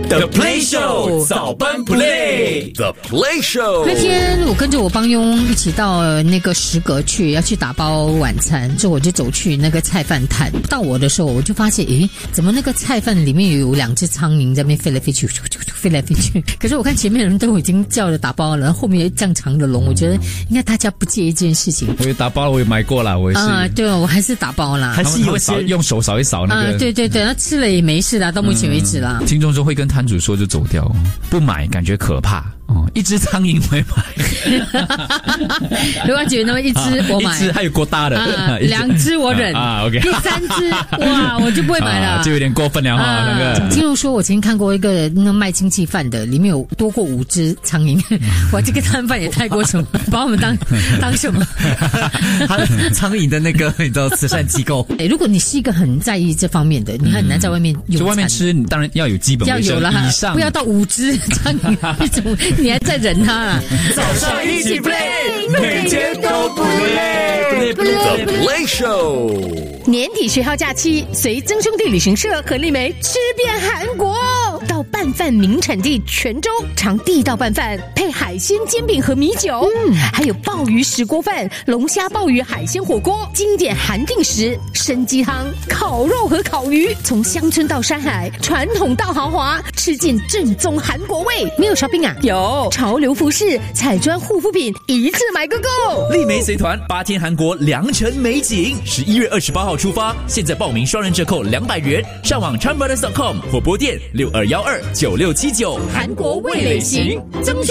The Play Show 早班 Play The Play Show。 那天我跟着我帮佣一起到那个食阁去，要去打包晚餐，之后我就走去那个菜饭摊。到我的时候，我就发现，诶，怎么那个菜饭里面有2只苍蝇在那边飞来飞去，飞来飞去？可是我看前面的人都已经叫了打包了，然后后面有这样长的龙，我觉得应该大家不介意这件事情。 我也打包了，我也买过了，我也是。 对，我还是打包啦。 还是有扫用手扫一扫那个。 对，那吃了也没事啦，到目前为止啦。 听众说会跟摊主说就走掉，不买感觉可怕。一只苍蝇会买。 如果觉得那么一只我买， 一只还有过大的 ，2只我忍 OK， 第3只哇我就不会买了， 就有点过分了哈。那个听说我曾经看过一个那卖氢气饭的，里面有多过5只苍蝇，哇，这个摊贩也太过分，把我们当什么？ 苍蝇的那个你知道慈善机构。 如果你是一个很在意这方面的，你很难在外面用餐。 就外面吃，你当然要有基本卫生以上， 不要到5只苍蝇，你还在忍它。 早上一起 play， 每天都不累。 The Play Show。 年底学号假期，随曾兄弟旅行社和丽梅吃遍韩国，到拌饭名产地泉州尝地道拌饭，配海鲜煎饼和米酒，还有鲍鱼石锅饭、龙虾鲍鱼海鲜火锅，经典韩定食、参鸡汤、烤肉和烤鱼，从乡村到山海，传统到豪华，吃尽正宗韩国味。没有 shopping 啊？有潮流服饰、彩妆护肤品，一次买个够。 丽梅随团8天韩国良辰美景，11月28号出发，现在报名双人折扣200元，上网 charmbrothers.com 或拨电62129679。 韩国味蕾行。